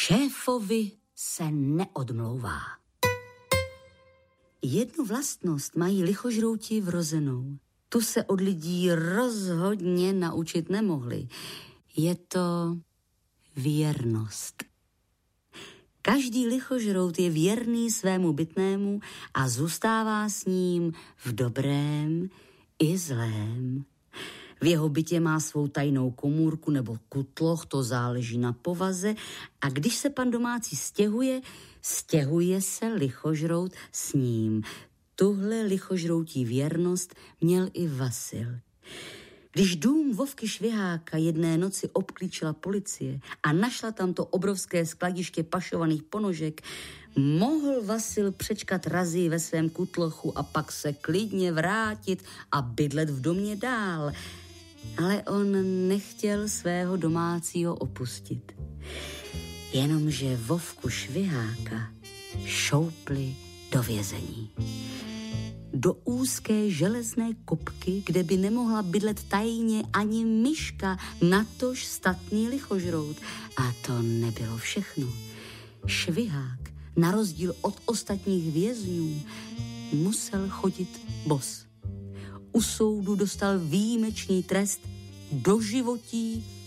Šéfovi se neodmlouvá. Jednu vlastnost mají lichožrouti vrozenou. Tu se od lidí rozhodně naučit nemohli. Je to věrnost. Každý lichožrout je věrný svému bytnému a zůstává s ním v dobrém i zlém. V jeho bytě má svou tajnou komůrku nebo kutloch, to záleží na povaze, a když se pan domácí stěhuje se lichožrout s ním. Tuhle lichožroutí věrnost měl i Vasil. Když dům Vovky Šviháka jedné noci obklíčila policie a našla tam to obrovské skladiště pašovaných ponožek, mohl Vasil přečkat razy ve svém kutlochu a pak se klidně vrátit a bydlet v domě dál. Ale on nechtěl svého domácího opustit. Jenomže Vovku Šviháka šoupli do vězení. Do úzké železné kopky, kde by nemohla bydlet tajně ani myška, natož statný lichožrout. A to nebylo všechno. Švihák, na rozdíl od ostatních vězňů, musel chodit bos. U soudu dostal výjimečný trest doživotí